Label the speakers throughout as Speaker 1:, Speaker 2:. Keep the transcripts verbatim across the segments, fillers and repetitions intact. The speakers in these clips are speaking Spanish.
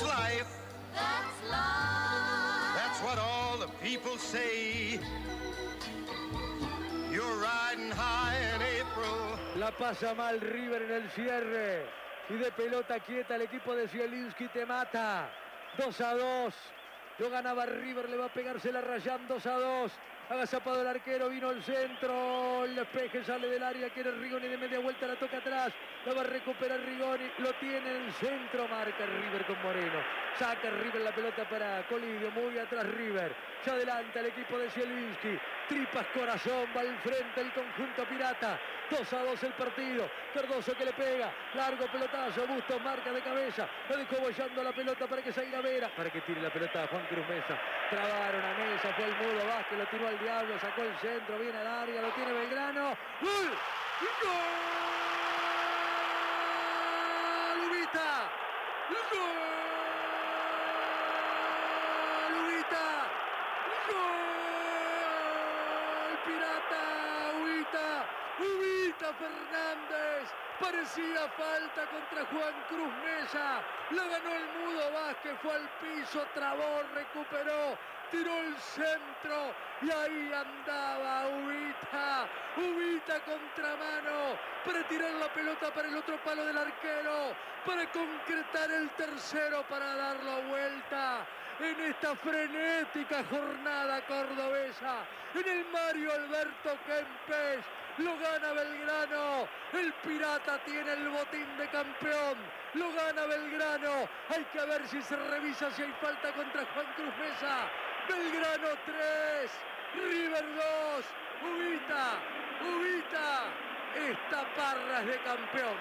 Speaker 1: life. That's life. That's what all the people say. You're riding high in April.
Speaker 2: La pasa mal River en el cierre. Y de pelota quieta el equipo de Zielinski te mata. dos a dos. Lo ganaba River, le va a pegarse la Rayán. dos a dos. Agazapado el arquero, vino el centro. El despeje sale del área, quiere Rigoni de media vuelta, la toca atrás. La va a recuperar Rigoni. Lo tiene en el centro, marca River con Moreno. Saca River la pelota para Colidio, muy atrás River. Se adelanta el equipo de Zielinski. Tripas corazón, va al frente el conjunto pirata. dos a dos el partido. Cardoso que le pega. Largo pelotazo. Bustos marca de cabeza. Lo dejó bollando la pelota para que salga Vera. Para que tire la pelota a Juan Cruz Mesa. Trabaron a Mesa. Fue el Mudo Vázquez. Lo tiró al diablo. Sacó el centro. Viene al área. Lo tiene Belgrano. ¡Gol! ¡Gol! ¡Ubita! ¡Gol! ¡Ubita! ¡Gol! ¡Pirata! ¡Ubita! ¡Ubita Fernández! Parecía falta contra Juan Cruz Mesa. La ganó el Mudo Vázquez. Fue al piso. Trabó. Recuperó. Tiró el centro y ahí andaba Ubita, Ubita contramano para tirar la pelota para el otro palo del arquero, para concretar el tercero, para dar la vuelta en esta frenética jornada cordobesa. En el Mario Alberto Kempes lo gana Belgrano, el Pirata tiene el botín de campeón, lo gana Belgrano. Hay que ver si se revisa si hay falta contra Juan Cruz Mesa. Belgrano tres, River dos, Ubita, Ubita, esta Parras de campeón.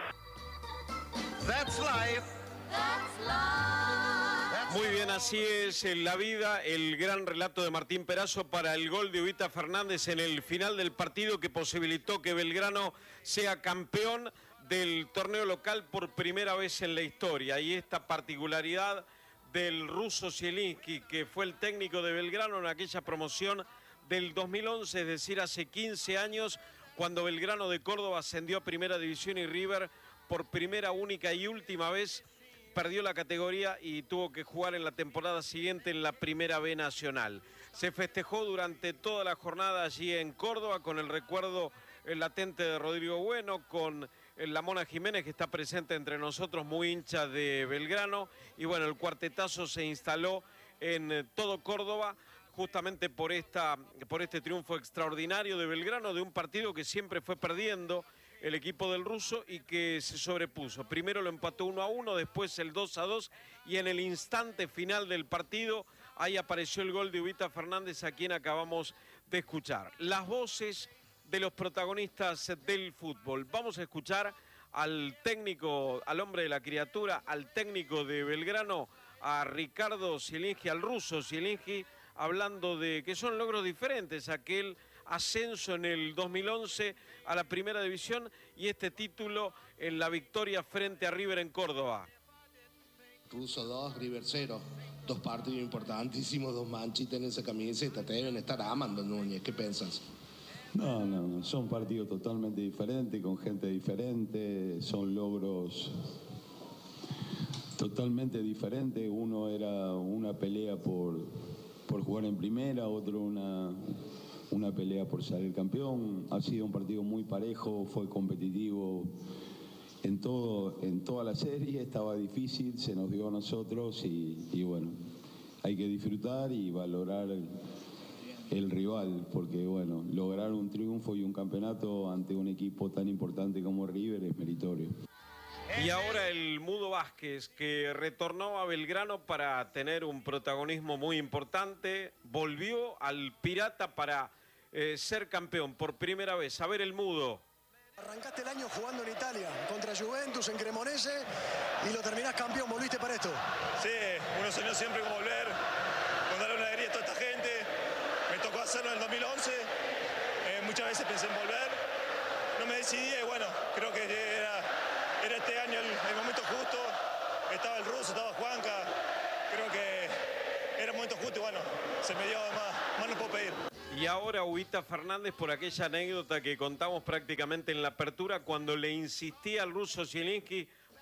Speaker 1: That's life. That's life.
Speaker 3: Muy bien, así es en la vida, el gran relato de Martín Perazo para el gol de Ubita Fernández en el final del partido que posibilitó que Belgrano sea campeón del torneo local por primera vez en la historia. Y esta particularidad del ruso Zielinski, que fue el técnico de Belgrano en aquella promoción del dos mil once, es decir, hace quince años, cuando Belgrano de Córdoba ascendió a Primera División y River por primera, única y última vez perdió la categoría y tuvo que jugar en la temporada siguiente en la Primera B Nacional. Se festejó durante toda la jornada allí en Córdoba con el recuerdo el latente de Rodrigo Bueno, con la Mona Jiménez, que está presente entre nosotros, muy hincha de Belgrano. Y bueno, el cuartetazo se instaló en todo Córdoba justamente por, esta, por este triunfo extraordinario de Belgrano, de un partido que siempre fue perdiendo el equipo del ruso y que se sobrepuso. Primero lo empató uno a uno, después el dos a dos y en el instante final del partido ahí apareció el gol de Ubita Fernández, a quien acabamos de escuchar. Las voces de los protagonistas del fútbol. Vamos a escuchar al técnico, al hombre de la criatura, al técnico de Belgrano, a Ricardo Zielinski, al ruso Zielinski, hablando de que son logros diferentes, aquel ascenso en el dos mil once a la Primera División y este título en la victoria frente a River en Córdoba.
Speaker 4: Ruso dos, River cero. Dos partidos importantísimos, dos manchitas en esa camiseta. Te deben estar amando, Núñez. ¿Qué piensas?
Speaker 5: No, no, no, son partidos totalmente diferentes, con gente diferente, son logros totalmente diferentes. Uno era una pelea por, por jugar en primera, otro una, una pelea por salir campeón. Ha sido un partido muy parejo, fue competitivo en, todo, en toda la serie, estaba difícil, se nos dio a nosotros y, y bueno, hay que disfrutar y valorar el, el rival, porque bueno, lograr un triunfo y un campeonato ante un equipo tan importante como River es meritorio.
Speaker 3: Y ahora el Mudo Vázquez, que retornó a Belgrano para tener un protagonismo muy importante, volvió al Pirata para eh, ser campeón por primera vez. A ver el Mudo.
Speaker 6: Arrancaste el año jugando en Italia, contra Juventus, en Cremonese, y lo terminás campeón, volviste para esto.
Speaker 7: Sí, uno soñó siempre con volver, con darle una alegría a toda esta gente. Me tocó hacerlo en el dos mil once, eh, muchas veces pensé en volver, no me decidí y bueno, creo que era, era este año el, el momento justo. Estaba el ruso, estaba Juanca, creo que era el momento justo y bueno, se me dio más, más no puedo pedir.
Speaker 3: Y ahora Ubita Fernández por aquella anécdota que contamos prácticamente en la apertura cuando le insistía al ruso Zielinski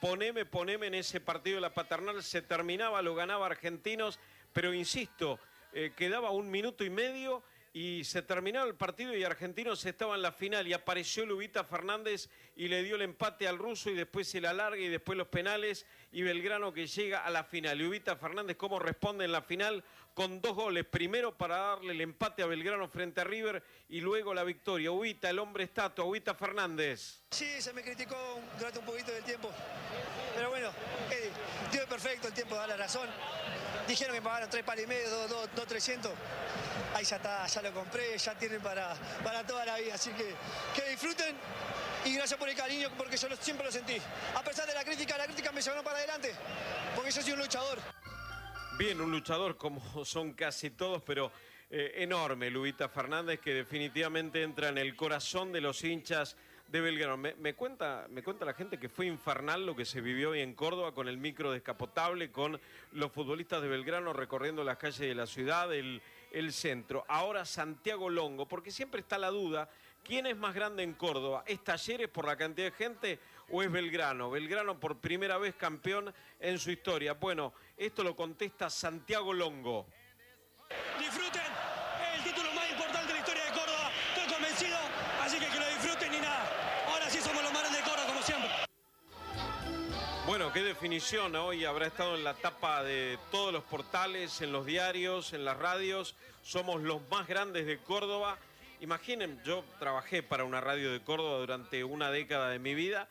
Speaker 3: poneme, poneme en ese partido de la Paternal, se terminaba, lo ganaba Argentinos, pero insisto, eh, quedaba un minuto y medio y se terminaba el partido y Argentinos estaba en la final y apareció Lubita Fernández y le dio el empate al ruso y después el alargue y después los penales y Belgrano que llega a la final. Lubita Fernández, ¿cómo responde en la final? Con dos goles, primero para darle el empate a Belgrano frente a River y luego la victoria. Ubita, el hombre estatua, Ubita Fernández.
Speaker 6: Sí, se me criticó durante un poquito del tiempo, pero bueno, eh, dio perfecto, el tiempo da la razón. Dijeron que pagaron tres palos y medio, dos, dos, dos, trescientos. Ahí ya está, ya lo compré, ya tienen para, para toda la vida. Así que que disfruten y gracias por el cariño, porque yo lo, siempre lo sentí. A pesar de la crítica, la crítica me llevaron para adelante, porque yo soy un luchador.
Speaker 3: Bien, un luchador como son casi todos, pero eh, enorme, Lubita Fernández, que definitivamente entra en el corazón de los hinchas de Belgrano. Me, me, cuenta, me cuenta la gente que fue infernal lo que se vivió hoy en Córdoba con el micro descapotable, con los futbolistas de Belgrano recorriendo las calles de la ciudad, el, el centro. Ahora Santiago Longo, porque siempre está la duda, ¿quién es más grande en Córdoba? ¿Es Talleres por la cantidad de gente o es Belgrano? Belgrano por primera vez campeón en su historia. Bueno, esto lo contesta Santiago Longo.
Speaker 8: Disfruten el título más importante de la historia de Córdoba, estoy convencido, así que que lo disfruten y nada. Ahora sí somos los más grandes de Córdoba, como siempre.
Speaker 3: Bueno, qué definición, hoy habrá estado en la tapa de todos los portales, en los diarios, en las radios. Somos los más grandes de Córdoba. Imaginen, yo trabajé para una radio de Córdoba durante una década de mi vida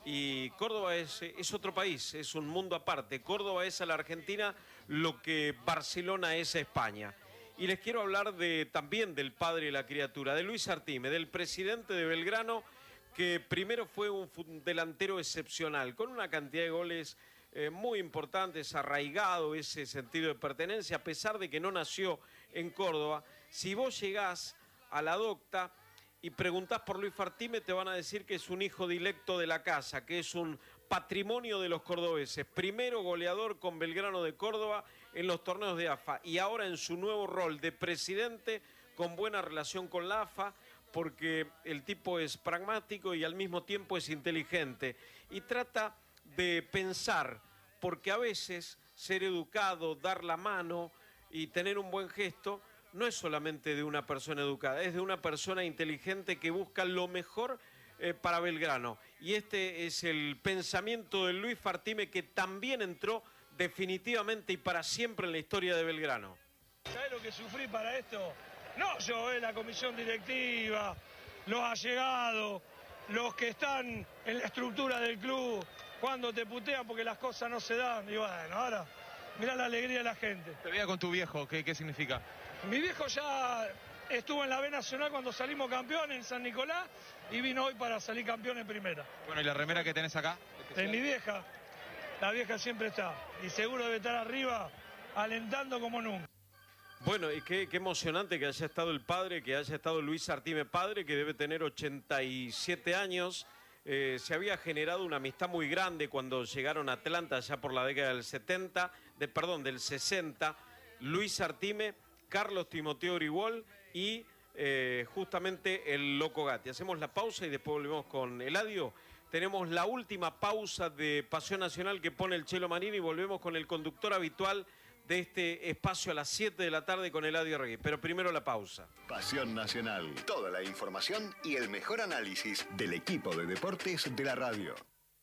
Speaker 3: y Córdoba es, es otro país, es un mundo aparte. Córdoba es a la Argentina lo que Barcelona es a España. Y les quiero hablar de, también del padre de la criatura, de Luis Artime, del presidente de Belgrano, que primero fue un delantero excepcional, con una cantidad de goles eh, muy importantes, arraigado ese sentido de pertenencia, a pesar de que no nació en Córdoba. Si vos llegás a la docta y preguntás por Luis Artime, te van a decir que es un hijo directo de la casa, que es un patrimonio de los cordobeses. Primero goleador con Belgrano de Córdoba en los torneos de A F A y ahora en su nuevo rol de presidente con buena relación con la A F A, porque el tipo es pragmático y al mismo tiempo es inteligente y trata de pensar, porque a veces ser educado, dar la mano y tener un buen gesto no es solamente de una persona educada, es de una persona inteligente que busca lo mejor eh, para Belgrano. Y este es el pensamiento de Luis Artime, que también entró definitivamente y para siempre en la historia de Belgrano.
Speaker 8: ¿Sabés lo que sufrí para esto? No yo, eh, la comisión directiva, los allegados, los que están en la estructura del club, cuando te putean porque las cosas no se dan. Y bueno, ahora mirá la alegría de la gente.
Speaker 9: Te veía con tu viejo, ¿qué, qué significa?
Speaker 8: Mi viejo ya estuvo en la B Nacional cuando salimos campeón en San Nicolás y vino hoy para salir campeón en primera.
Speaker 9: Bueno, ¿y la remera que tenés acá?
Speaker 8: De mi vieja, la vieja siempre está y seguro debe estar arriba alentando como nunca.
Speaker 3: Bueno, y qué, qué emocionante que haya estado el padre, que haya estado Luis Artime padre, que debe tener ochenta y siete años. Eh, se había generado una amistad muy grande cuando llegaron a Atlanta ya por la década del setenta, de, perdón, del sesenta. Luis Artime, Carlos Timoteo Grigol y eh, justamente el Loco Gatti. Hacemos la pausa y después volvemos con Eladio. Tenemos la última pausa de Pasión Nacional que pone el Chelo Marini y volvemos con el conductor habitual de este espacio a las siete de la tarde con Eladio Regui. Pero primero la pausa.
Speaker 10: Pasión Nacional. Toda la información y el mejor análisis del equipo de deportes de la radio.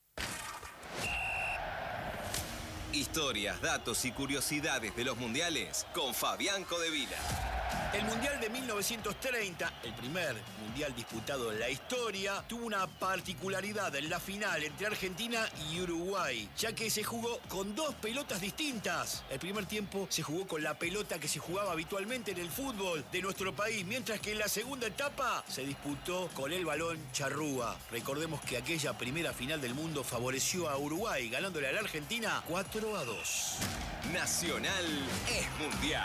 Speaker 11: Historias, datos y curiosidades de los mundiales con Fabián Codevila.
Speaker 12: El Mundial de mil novecientos treinta, el primer mundial disputado en la historia, tuvo una particularidad en la final entre Argentina y Uruguay, ya que se jugó con dos pelotas distintas. El primer tiempo se jugó con la pelota que se jugaba habitualmente en el fútbol de nuestro país, mientras que en la segunda etapa se disputó con el balón charrúa. Recordemos que aquella primera final del mundo favoreció a Uruguay, ganándole a la Argentina cuatro a dos.
Speaker 11: Nacional es mundial.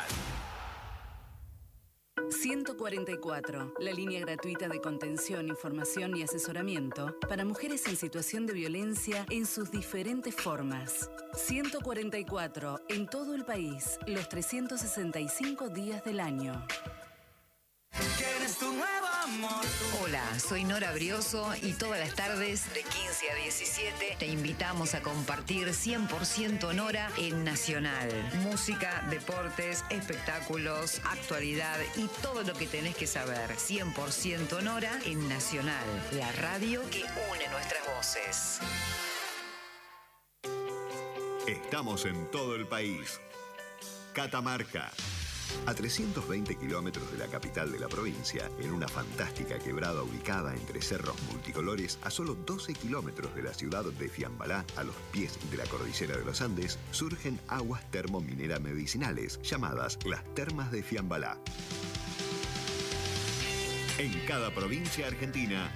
Speaker 13: ciento cuarenta y cuatro, la línea gratuita de contención, información y asesoramiento para mujeres en situación de violencia en sus diferentes formas. ciento cuarenta y cuatro, en todo el país, los trescientos sesenta y cinco días del año.
Speaker 14: ¿Quieres tu nuevo Hola, soy Nora Brioso y todas las tardes de quince a diecisiete te invitamos a compartir cien por ciento Nora en Nacional. Música, deportes, espectáculos, actualidad y todo lo que tenés que saber. cien por ciento Nora en Nacional, la radio que une nuestras voces.
Speaker 10: Estamos en todo el país. Catamarca. A trescientos veinte kilómetros de la capital de la provincia, en una fantástica quebrada ubicada entre cerros multicolores, a solo doce kilómetros de la ciudad de Fiambalá, a los pies de la cordillera de los Andes, surgen aguas termominera medicinales, llamadas las Termas de Fiambalá. En cada provincia argentina,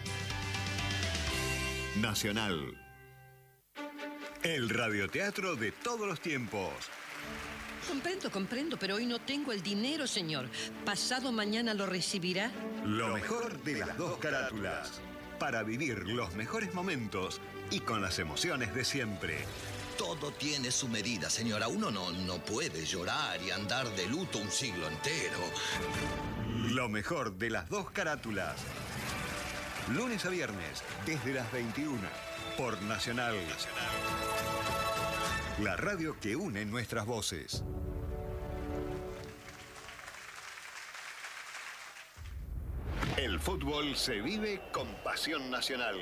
Speaker 10: Nacional. El radioteatro de todos los tiempos.
Speaker 15: Comprendo, comprendo, pero hoy no tengo el dinero, señor. ¿Pasado mañana lo recibirá?
Speaker 10: Lo mejor de las dos carátulas. Para vivir los mejores momentos y con las emociones de siempre.
Speaker 16: Todo tiene su medida, señora. Uno no, no puede llorar y andar de luto un siglo entero.
Speaker 10: Lo mejor de las dos carátulas. Lunes a viernes, desde las veintiuna, por Nacional. La radio que une nuestras voces. El fútbol se vive con pasión nacional.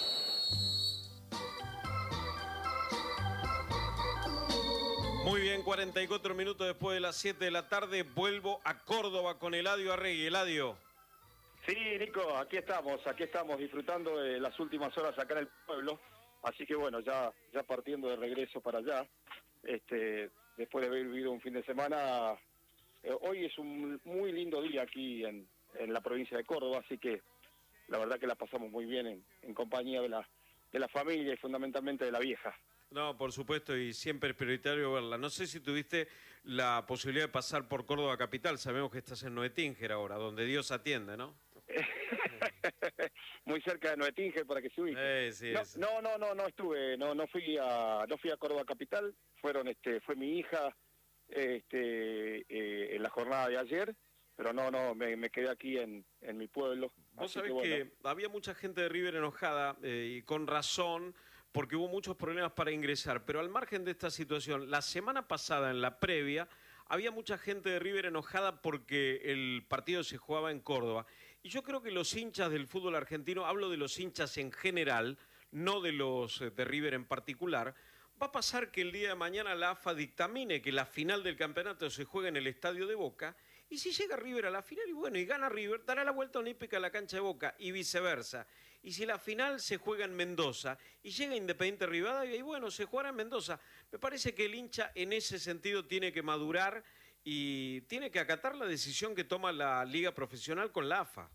Speaker 3: Muy bien, cuarenta y cuatro minutos después de las siete de la tarde, vuelvo a Córdoba con Eladio Arregui. Eladio.
Speaker 17: Sí, Nico, aquí estamos, aquí estamos disfrutando de las últimas horas acá en el pueblo. Así que bueno, ya ya partiendo de regreso para allá, este, después de haber vivido un fin de semana, eh, hoy es un muy lindo día aquí en, en la provincia de Córdoba, así que la verdad que la pasamos muy bien en, en compañía de la, de la familia y fundamentalmente de la vieja.
Speaker 3: No, por supuesto, y siempre es prioritario verla. No sé si tuviste la posibilidad de pasar por Córdoba Capital, sabemos que estás en Noetinger ahora, donde Dios atiende, ¿no?
Speaker 17: Muy cerca de Noetinger para que se ubique.
Speaker 3: Eh, sí,
Speaker 17: no, no, no, no, no estuve, no, no fui a, no fui a Córdoba Capital. Fueron, este, fue mi hija, este, eh, en la jornada de ayer, pero no, no, me, me quedé aquí en, en mi pueblo.
Speaker 3: Vos sabés que, bueno, que había mucha gente de River enojada eh, y con razón, porque hubo muchos problemas para ingresar. Pero al margen de esta situación, la semana pasada en la previa había mucha gente de River enojada porque el partido se jugaba en Córdoba. Y yo creo que los hinchas del fútbol argentino, hablo de los hinchas en general, no de los de River en particular, va a pasar que el día de mañana la A F A dictamine que la final del campeonato se juega en el Estadio de Boca, y si llega River a la final, y bueno, y gana River, dará la vuelta olímpica a la cancha de Boca, y viceversa. Y si la final se juega en Mendoza, y llega Independiente Rivadavia, y bueno, se jugará en Mendoza. Me parece que el hincha en ese sentido tiene que madurar y tiene que acatar la decisión que toma la Liga Profesional con la A F A.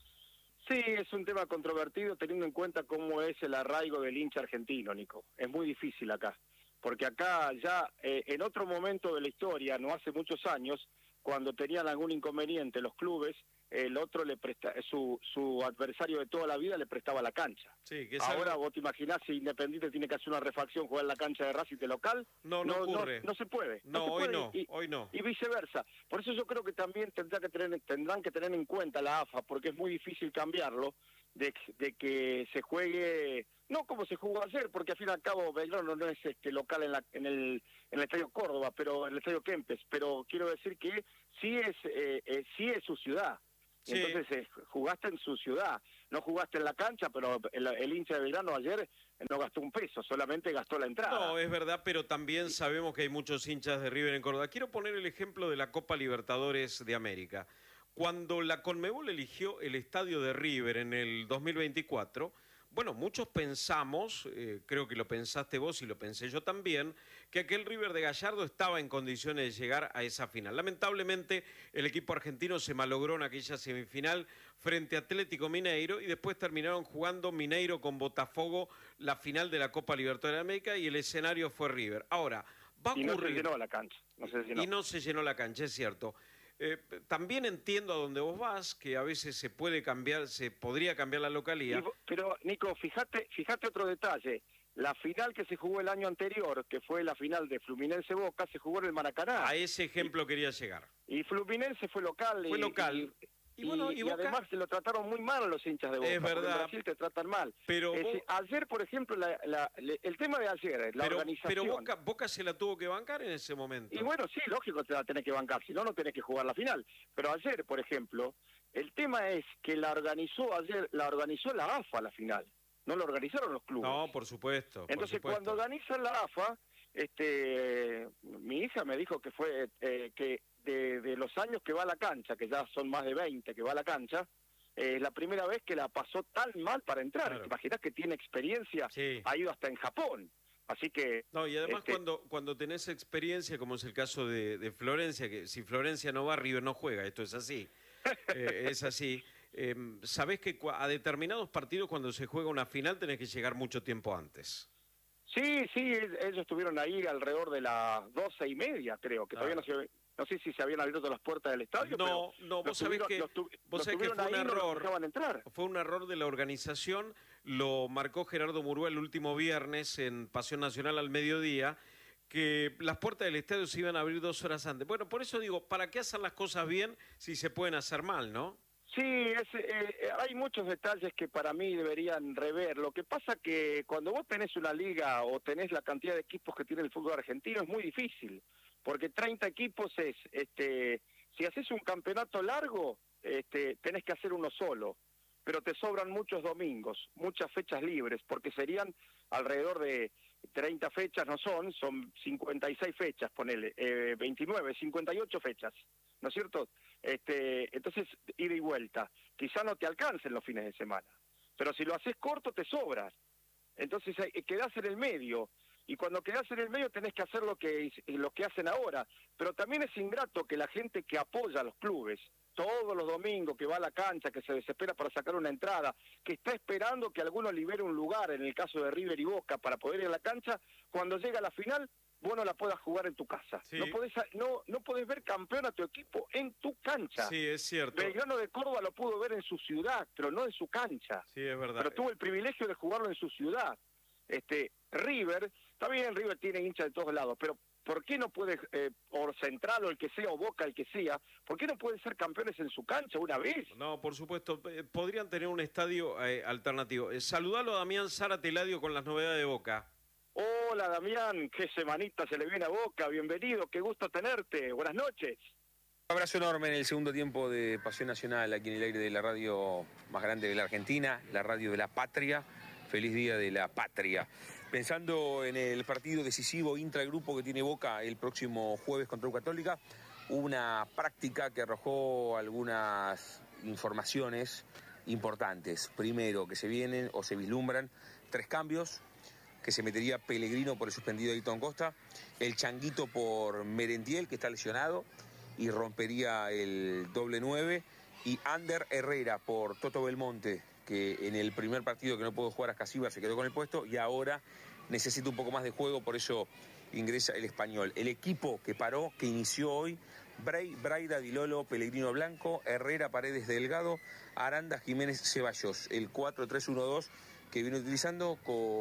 Speaker 17: Sí, es un tema controvertido teniendo en cuenta cómo es el arraigo del hincha argentino, Nico. Es muy difícil acá, porque acá ya eh, en otro momento de la historia, no hace muchos años, cuando tenían algún inconveniente los clubes, el otro le presta, su, su adversario de toda la vida le prestaba la cancha.
Speaker 3: Sí, que
Speaker 17: Ahora
Speaker 3: algo...
Speaker 17: vos te imaginás si Independiente tiene que hacer una refacción, jugar en la cancha de Racing de local.
Speaker 3: No, no, no ocurre.
Speaker 17: No, no se puede.
Speaker 3: No,
Speaker 17: no se
Speaker 3: hoy
Speaker 17: puede.
Speaker 3: no,
Speaker 17: y,
Speaker 3: hoy no.
Speaker 17: Y viceversa. Por eso yo creo que también tendrá que tener, tendrán que tener en cuenta la A F A, porque es muy difícil cambiarlo, de, de que se juegue, no como se jugó ayer, porque al fin y al cabo Belgrano no es este local en, la, en, el, en el Estadio Córdoba, pero en el Estadio Kempes, pero quiero decir que sí es, eh, eh, sí es su ciudad. Sí. Entonces eh, jugaste en su ciudad, no jugaste en la cancha, pero el, el hincha de Belgrano ayer no gastó un peso, solamente gastó la entrada.
Speaker 3: No, es verdad, pero también sabemos que hay muchos hinchas de River en Córdoba. Quiero poner el ejemplo de la Copa Libertadores de América. Cuando la Conmebol eligió el estadio de River en el dos mil veinticuatro, bueno, muchos pensamos, eh, creo que lo pensaste vos y lo pensé yo también, que aquel River de Gallardo estaba en condiciones de llegar a esa final. Lamentablemente, el equipo argentino se malogró en aquella semifinal frente a Atlético Mineiro y después terminaron jugando Mineiro con Botafogo la final de la Copa Libertadores de América y el escenario fue River. Ahora, va a ocurrir...
Speaker 17: Y no se llenó la cancha. No se llenó.
Speaker 3: Y no se llenó la cancha, es cierto. Eh, también entiendo a dónde vos vas, que a veces se puede cambiar, se podría cambiar la localidad.
Speaker 17: Y, pero, Nico, fíjate, fíjate otro detalle. La final que se jugó el año anterior, que fue la final de Fluminense Boca, se jugó en el Maracaná.
Speaker 3: A ese ejemplo y, quería llegar.
Speaker 17: Y Fluminense fue local.
Speaker 3: Fue
Speaker 17: y,
Speaker 3: local.
Speaker 17: Y,
Speaker 3: y Y, bueno, y,
Speaker 17: y
Speaker 3: Boca...
Speaker 17: además se lo trataron muy mal a los hinchas de Boca.
Speaker 3: Es verdad.
Speaker 17: En Brasil te tratan mal.
Speaker 3: Pero
Speaker 17: es,
Speaker 3: vos...
Speaker 17: ayer, por ejemplo, la, la, el tema de ayer, la
Speaker 3: pero,
Speaker 17: organización...
Speaker 3: Pero Boca, Boca se la tuvo que bancar en ese momento.
Speaker 17: Y bueno, sí, lógico te la tenés que bancar, si no, no tenés que jugar la final. Pero ayer, por ejemplo, el tema es que la organizó ayer, la organizó la A F A la final. No lo organizaron los clubes.
Speaker 3: No, por supuesto.
Speaker 17: Entonces,
Speaker 3: por supuesto.
Speaker 17: cuando organizan la A F A, este, mi hija me dijo que fue eh, que de, de los años que va a la cancha, que ya son más de veinte que va a la cancha, es eh, la primera vez que la pasó tan mal para entrar. Claro. ¿Te imaginas que tiene experiencia? Sí. Ha ido hasta en Japón. Así que...
Speaker 3: No, y además
Speaker 17: este...
Speaker 3: cuando, cuando tenés experiencia, como es el caso de, de Florencia, que si Florencia no va, River no juega, esto es así. eh, es así. Eh, sabés que a determinados partidos cuando se juega una final tenés que llegar mucho tiempo antes.
Speaker 17: Sí, sí, ellos estuvieron ahí alrededor de las doce y media, creo, que ah. todavía no se... No sé si se habían abierto las puertas del estadio,
Speaker 3: no,
Speaker 17: pero...
Speaker 3: No, vos sabés que,
Speaker 17: los tu,
Speaker 3: vos
Speaker 17: los
Speaker 3: sabés que fue un error.
Speaker 17: No entrar.
Speaker 3: Fue un error de la organización, lo marcó Gerardo Murúa el último viernes en Pasión Nacional al mediodía, que las puertas del estadio se iban a abrir dos horas antes. Bueno, por eso digo, ¿para qué hacer las cosas bien si se pueden hacer mal, no?
Speaker 17: Sí, es, eh, hay muchos detalles que para mí deberían rever. Lo que pasa que cuando vos tenés una liga o tenés la cantidad de equipos que tiene el fútbol argentino es muy difícil, porque treinta equipos es, este, si haces un campeonato largo, este, tenés que hacer uno solo, pero te sobran muchos domingos, muchas fechas libres, porque serían alrededor de treinta fechas, no son, son cincuenta y seis fechas, ponele, eh, veintinueve, cincuenta y ocho fechas, ¿no es cierto? Este, entonces, ida y vuelta. Quizá no te alcancen los fines de semana, pero si lo haces corto te sobras. Entonces eh, quedás en el medio, y cuando quedás en el medio tenés que hacer lo que, lo que hacen ahora. Pero también es ingrato que la gente que apoya a los clubes, todos los domingos, que va a la cancha, que se desespera para sacar una entrada, que está esperando que alguno libere un lugar, en el caso de River y Boca, para poder ir a la cancha, cuando llega la final, vos no la puedas jugar en tu casa. Sí. No podés, no, no podés ver campeón a tu equipo en tu cancha.
Speaker 3: Sí, es cierto.
Speaker 17: Belgrano de Córdoba lo pudo ver en su ciudad, pero no en su cancha.
Speaker 3: Sí, es verdad.
Speaker 17: Pero tuvo el privilegio de jugarlo en su ciudad. Este, River, está bien, River tiene hinchas de todos lados, pero ¿por qué no puede, eh, o Central o el que sea, o Boca el que sea, por qué no pueden ser campeones en su cancha una vez?
Speaker 3: No, por supuesto, eh, podrían tener un estadio eh, alternativo. Eh, saludalo a Damián Zárate Eladio con las novedades de Boca.
Speaker 17: Hola Damián, qué semanita se le viene a Boca, bienvenido, qué gusto tenerte, buenas noches.
Speaker 18: Un abrazo enorme en el segundo tiempo de Pasión Nacional, aquí en el aire de la radio más grande de la Argentina, la radio de la patria. Feliz día de la patria. Pensando en el partido decisivo intragrupo que tiene Boca el próximo jueves contra U Católica, una práctica que arrojó algunas informaciones importantes. Primero, que se vienen o se vislumbran tres cambios, que se metería Pellegrino por el suspendido Ayrton Costa, el Changuito por Merentiel, que está lesionado, y rompería el doble nueve, y Ander Herrera por Toto Belmonte, que en el primer partido que no pudo jugar a Casilla se quedó con el puesto y ahora necesita un poco más de juego, por eso ingresa el español. El equipo que paró, que inició hoy, Bray, Braida, Dilolo, Pellegrino Blanco, Herrera, Paredes, Delgado, Aranda, Jiménez, Ceballos. El cuatro tres uno dos que viene utilizando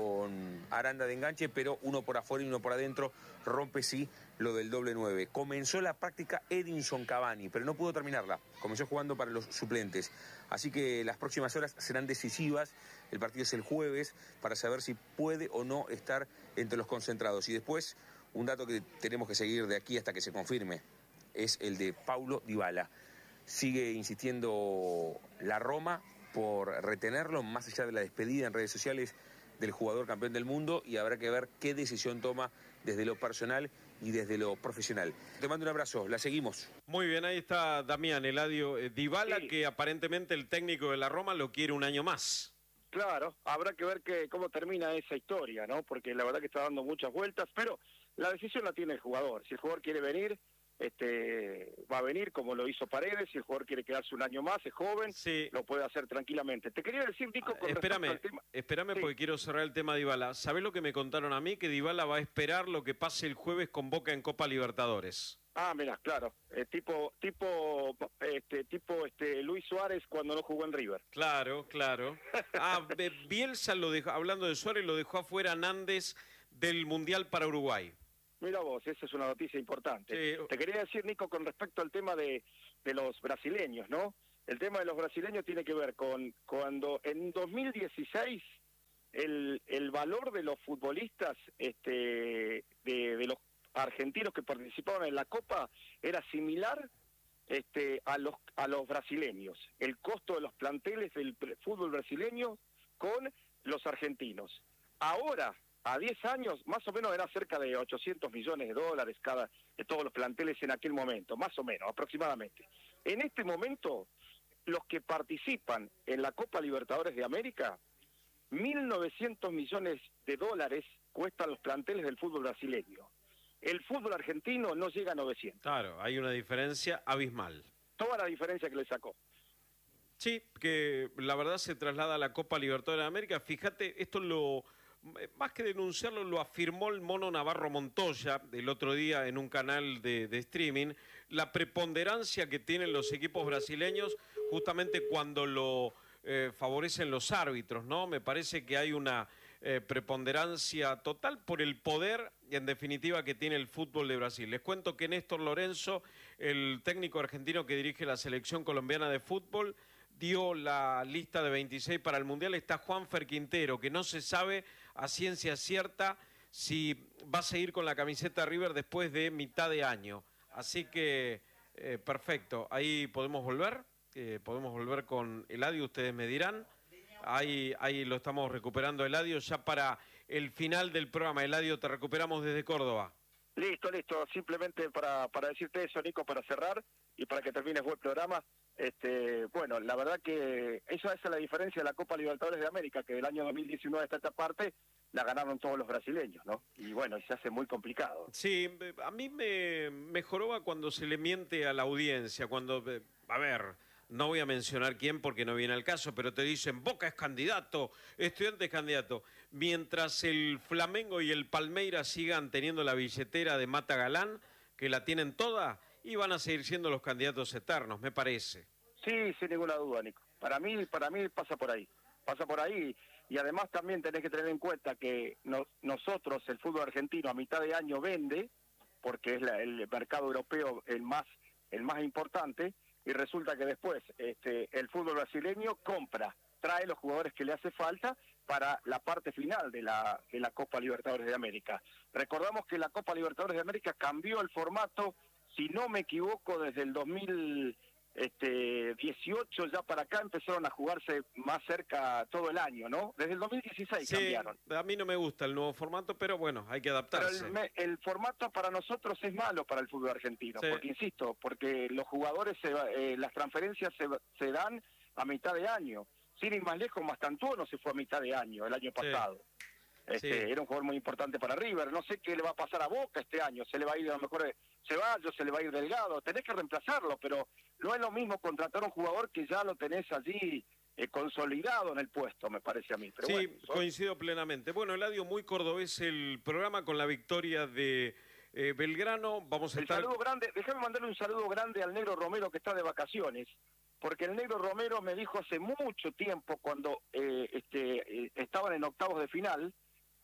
Speaker 18: con Aranda de enganche, pero uno por afuera y uno por adentro, rompe sí lo del doble nueve. Comenzó la práctica Edinson Cavani, pero no pudo terminarla. Comenzó jugando para los suplentes. Así que las próximas horas serán decisivas. El partido es el jueves para saber si puede o no estar entre los concentrados. Y después, un dato que tenemos que seguir de aquí hasta que se confirme, es el de Paulo Dybala. Sigue insistiendo la Roma por retenerlo, más allá de la despedida en redes sociales del jugador campeón del mundo, y habrá que ver qué decisión toma desde lo personal y desde lo profesional. Te mando un abrazo, la seguimos.
Speaker 3: Muy bien, ahí está Damián Eladio eh, Dybala, sí, que aparentemente el técnico de la Roma lo quiere un año más.
Speaker 17: Claro, habrá que ver que, cómo termina esa historia, ¿no? Porque la verdad que está dando muchas vueltas, pero la decisión la tiene el jugador. Si el jugador quiere venir, este, va a venir como lo hizo Paredes. Si el jugador quiere quedarse un año más, es joven, sí, lo puede hacer tranquilamente. Te quería decir, Nico, con
Speaker 3: espérame,
Speaker 17: respecto al tema...
Speaker 3: espérame, sí, porque quiero cerrar el tema de Dybala. ¿Sabés lo que me contaron a mí? Que Dybala va a esperar lo que pase el jueves con Boca en Copa Libertadores.
Speaker 17: Ah, mira, claro, eh, tipo, tipo, este, tipo, este, Luis Suárez cuando no jugó en River.
Speaker 3: Claro, claro. Ah, Bielsa lo dejó, hablando de Suárez, lo dejó afuera Nández del Mundial para Uruguay.
Speaker 17: Mira vos, esa es una noticia importante.
Speaker 3: Sí.
Speaker 17: Te quería decir, Nico, con respecto al tema de, de los brasileños, ¿no? El tema de los brasileños tiene que ver con cuando en dos mil dieciséis el, el valor de los futbolistas, este, de, de los argentinos que participaban en la Copa era similar este, a los a los brasileños. El costo de los planteles del fútbol brasileño con los argentinos. Ahora, a diez años, más o menos era cerca de ochocientos millones de dólares cada de todos los planteles en aquel momento, más o menos, aproximadamente. En este momento, los que participan en la Copa Libertadores de América, mil novecientos millones de dólares cuestan los planteles del fútbol brasileño. El fútbol argentino no llega a novecientos.
Speaker 3: Claro, hay una diferencia abismal.
Speaker 17: Toda la diferencia que le sacó.
Speaker 3: Sí, que la verdad se traslada a la Copa Libertadores de América. Fíjate, esto lo... Más que denunciarlo, lo afirmó el Mono Navarro Montoya el otro día en un canal de, de streaming, la preponderancia que tienen los equipos brasileños justamente cuando lo eh, favorecen los árbitros, ¿no? Me parece que hay una eh, preponderancia total por el poder, en definitiva, que tiene el fútbol de Brasil. Les cuento que Néstor Lorenzo, el técnico argentino que dirige la selección colombiana de fútbol, dio la lista de veintiséis para el Mundial. Está Juanfer Quintero, que no se sabe a ciencia cierta si va a seguir con la camiseta River después de mitad de año. Así que, eh, perfecto, ahí podemos volver, eh, podemos volver con Eladio, ustedes me dirán. Ahí, ahí lo estamos recuperando, Eladio, ya para el final del programa. Eladio, te recuperamos desde Córdoba.
Speaker 17: Listo, listo, simplemente para, para decirte eso, Nico, para cerrar y para que termines buen programa. Este, bueno, la verdad que esa es la diferencia de la Copa Libertadores de América, que del año dos mil diecinueve hasta esta parte la ganaron todos los brasileños, ¿no? Y bueno, se hace muy complicado.
Speaker 3: Sí, a mí me mejoró cuando se le miente a la audiencia, cuando, a ver, no voy a mencionar quién porque no viene al caso, pero te dicen, Boca es candidato, Estudiantes es candidato. Mientras el Flamengo y el Palmeiras sigan teniendo la billetera de Mata Galán, que la tienen toda, y van a seguir siendo los candidatos eternos, me parece.
Speaker 17: Sí, sin ninguna duda, Nico. Para mí, para mí pasa por ahí. Pasa por ahí. Y además también tenés que tener en cuenta que no, nosotros, el fútbol argentino, a mitad de año vende, porque es la, el mercado europeo el más, el más importante, y resulta que después este, el fútbol brasileño compra, trae los jugadores que le hace falta para la parte final de la, de la Copa Libertadores de América. Recordamos que la Copa Libertadores de América cambió el formato, si no me equivoco, desde el dos mil dieciocho ya para acá empezaron a jugarse más cerca todo el año, ¿no? Desde el dos mil dieciséis
Speaker 3: sí,
Speaker 17: cambiaron.
Speaker 3: A mí no me gusta el nuevo formato, pero bueno, hay que adaptarse.
Speaker 17: Pero el, el formato para nosotros es malo para el fútbol argentino,
Speaker 3: sí.
Speaker 17: porque insisto, porque los jugadores, se, eh, las transferencias se, se dan a mitad de año. Sin ir más lejos, Mastantuono se fue a mitad de año, el año pasado. Sí. Este, sí. Era un jugador muy importante para River. No sé qué le va a pasar a Boca este año. Se le va a ir a lo mejor Ceballos, se le va a ir Delgado. Tenés que reemplazarlo, pero no es lo mismo contratar a un jugador que ya lo tenés allí eh, consolidado en el puesto, me parece a mí. Pero
Speaker 3: sí,
Speaker 17: bueno, ¿so?
Speaker 3: coincido plenamente. Bueno, Eladio, muy cordobés el programa con la victoria de eh, Belgrano. Vamos a
Speaker 17: el
Speaker 3: estar...
Speaker 17: saludo grande, déjame mandarle un saludo grande al Negro Romero que está de vacaciones. Porque el Negro Romero me dijo hace mucho tiempo, cuando eh, este, eh, estaban en octavos de final,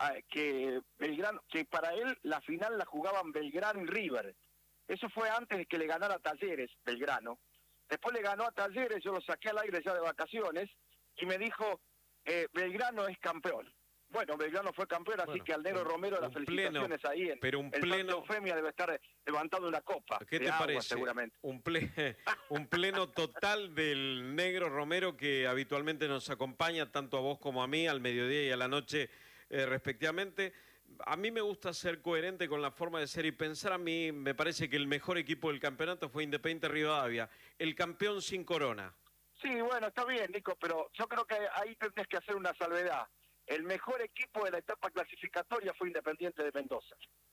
Speaker 17: que Belgrano, que para él la final la jugaban Belgrano y River. Eso fue antes de que le ganara a Talleres, Belgrano. Después le ganó a Talleres, yo lo saqué al aire ya de vacaciones, y me dijo, eh, Belgrano es campeón. Bueno, Belgrano fue campeón,
Speaker 3: bueno,
Speaker 17: así que al Negro
Speaker 3: un,
Speaker 17: Romero las felicitaciones
Speaker 3: pleno,
Speaker 17: ahí. En,
Speaker 3: pero un
Speaker 17: el
Speaker 3: pleno
Speaker 17: Femia debe estar levantando una copa.
Speaker 3: ¿Qué te
Speaker 17: de agua,
Speaker 3: parece?
Speaker 17: Seguramente.
Speaker 3: Un, ple, un pleno total del Negro Romero que habitualmente nos acompaña tanto a vos como a mí al mediodía y a la noche eh, respectivamente. A mí me gusta ser coherente con la forma de ser y pensar. A mí me parece que el mejor equipo del campeonato fue Independiente Rivadavia, el campeón sin corona.
Speaker 17: Sí, bueno, está bien, Nico, pero yo creo que ahí tendrías que hacer una salvedad. El mejor equipo de la etapa clasificatoria fue Independiente de Mendoza.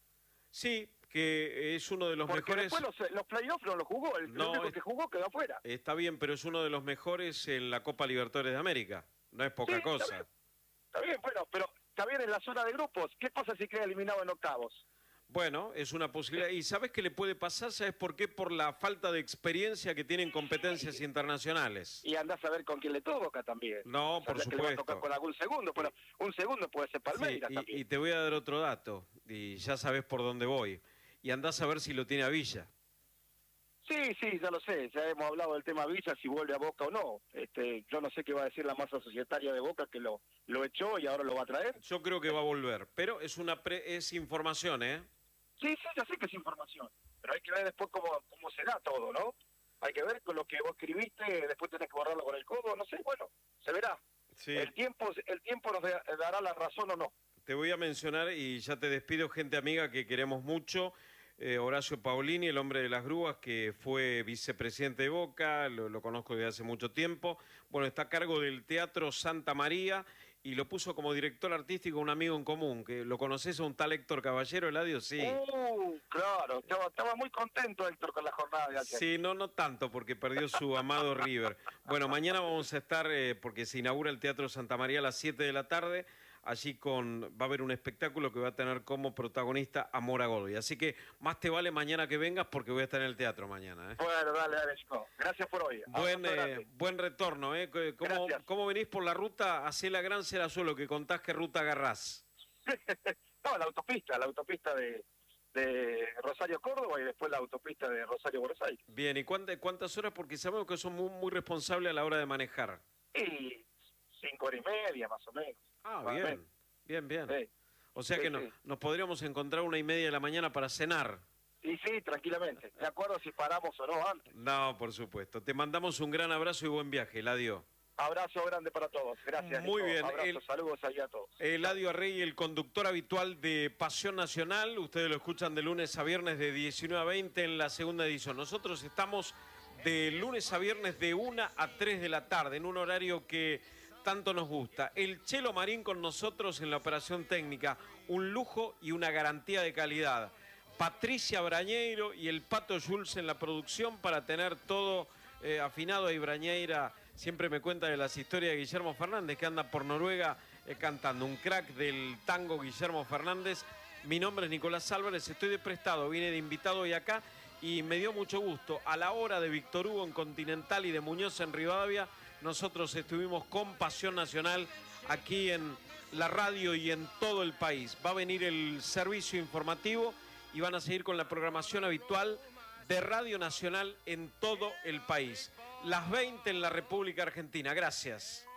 Speaker 3: Sí, que es uno de los
Speaker 17: Porque
Speaker 3: mejores...
Speaker 17: después los, los playoffs no los jugó, el
Speaker 3: no,
Speaker 17: único
Speaker 3: es...
Speaker 17: que jugó quedó afuera.
Speaker 3: Está bien, pero es uno de los mejores en la Copa Libertadores de América. No es poca
Speaker 17: sí,
Speaker 3: cosa.
Speaker 17: Está bien. está bien, bueno, pero está bien en la zona de grupos. ¿Qué pasa si queda eliminado en octavos?
Speaker 3: Bueno, es una posibilidad. ¿Y sabes qué le puede pasar? ¿Sabes por qué? Por la falta de experiencia que tienen competencias internacionales.
Speaker 17: Y andás a ver con quién le toca también.
Speaker 3: No, por supuesto.
Speaker 17: Que le va a tocar con algún segundo, pero un segundo puede ser Palmeiras
Speaker 3: sí, y,
Speaker 17: también.
Speaker 3: Y te voy a dar otro dato, y ya sabes por dónde voy. Y andás a ver si lo tiene a Villa.
Speaker 17: Sí, sí, ya lo sé, ya hemos hablado del tema Villa, si vuelve a Boca o no. Este, yo no sé qué va a decir la masa societaria de Boca, que lo, lo echó y ahora lo va a traer.
Speaker 3: Yo creo que va a volver, pero es una pre es información, ¿eh?
Speaker 17: Sí, sí, ya sé que es información, pero hay que ver después cómo, cómo será todo, ¿no? Hay que ver con lo que vos escribiste, después tenés que borrarlo con el codo, no sé, bueno, se verá.
Speaker 3: Sí.
Speaker 17: El tiempo, el tiempo nos da- dará la razón o no.
Speaker 3: Te voy a mencionar, y ya te despido, gente amiga que queremos mucho, eh, Horacio Paolini, el hombre de las grúas, que fue vicepresidente de Boca, lo, lo conozco desde hace mucho tiempo. Bueno, está a cargo del Teatro Santa María y lo puso como director artístico un amigo en común, que lo conoces, a un tal Héctor Caballero, Eladio, sí.
Speaker 17: Uh, claro, estaba, estaba muy contento Héctor con la jornada de ayer.
Speaker 3: Sí, no, no tanto, porque perdió su amado River. Bueno, mañana vamos a estar, eh, porque se inaugura el Teatro Santa María a las siete de la tarde, allí con, va a haber un espectáculo que va a tener como protagonista a Mora Godoy. Así que más te vale mañana que vengas, porque voy a estar en el teatro mañana. ¿eh?
Speaker 17: Bueno, dale, dale, Nico. Gracias por hoy.
Speaker 3: Buen,
Speaker 17: Abrazo
Speaker 3: eh,
Speaker 17: grande.
Speaker 3: buen retorno. ¿eh? ¿Cómo, ¿Cómo venís por la ruta? Hacé la gran Serazuelo, que contás qué ruta agarrás.
Speaker 17: No, la autopista, la autopista de, de Rosario Córdoba y después la autopista de Rosario Buenos Aires.
Speaker 3: Bien, ¿y cuántas, cuántas horas? Porque sabemos que son muy, muy responsables a la hora de manejar.
Speaker 17: Y cinco horas y media, más o menos.
Speaker 3: Ah,
Speaker 17: Más o
Speaker 3: bien,
Speaker 17: menos.
Speaker 3: bien, bien.
Speaker 17: Sí.
Speaker 3: O sea
Speaker 17: Sí,
Speaker 3: que no-
Speaker 17: sí.
Speaker 3: nos podríamos encontrar una y media de la mañana para cenar.
Speaker 17: Y sí, tranquilamente. De acuerdo si paramos o no antes.
Speaker 3: No, por supuesto. Te mandamos un gran abrazo y buen viaje, Eladio.
Speaker 17: Abrazo grande para todos. Gracias,
Speaker 3: Muy
Speaker 17: Nico.
Speaker 3: bien.
Speaker 17: Abrazo,
Speaker 3: El-
Speaker 17: saludos ahí a todos.
Speaker 3: Eladio Arregui, el conductor habitual de Pasión Nacional. Ustedes lo escuchan de lunes a viernes de diecinueve a veinte en la segunda edición. Nosotros estamos de lunes a viernes de una a tres de la tarde, en un horario que tanto nos gusta. El Chelo Marín con nosotros en la operación técnica. Un lujo y una garantía de calidad. Patricia Brañeiro y el Pato Jules en la producción para tener todo eh, afinado. Y Brañeira siempre me cuenta de las historias de Guillermo Fernández, que anda por Noruega eh, cantando. Un crack del tango, Guillermo Fernández. Mi nombre es Nicolás Álvarez, estoy de prestado, vine de invitado hoy acá y me dio mucho gusto. A la hora de Víctor Hugo en Continental y de Muñoz en Rivadavia, nosotros estuvimos con Pasión Nacional aquí en la radio y en todo el país. Va a venir el servicio informativo y van a seguir con la programación habitual de Radio Nacional en todo el país. Las veinte en la República Argentina. Gracias.